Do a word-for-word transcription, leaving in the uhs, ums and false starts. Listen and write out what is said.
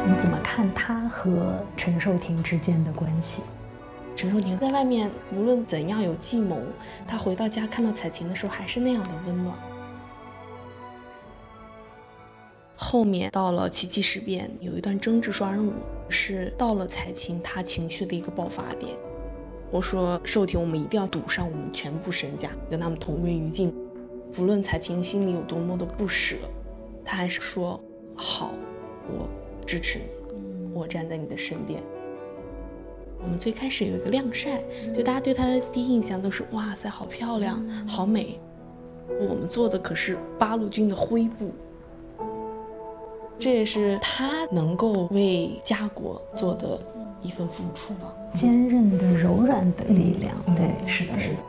你怎么看他和陈寿廷之间的关系？ 陈寿廷在外面无论怎样有计谋，他回到家看到彩琴的时候还是那样的温暖。后面到了七七事变，有一段争执双人舞，是到了彩琴她情绪的一个爆发点。我说寿廷，我们一定要赌上我们全部身家，跟他们同归于尽。不论彩琴心里有多么的不舍，他还是说好，我支持你，我站在你的身边。我们最开始有一个晾晒，就大家对她的第一印象都是哇塞，好漂亮，好美。我们做的可是八路军的灰布，这也是她能够为家国做的一份付出吧。 坚韧的、柔软的力量， 嗯、 对， 是的，是的。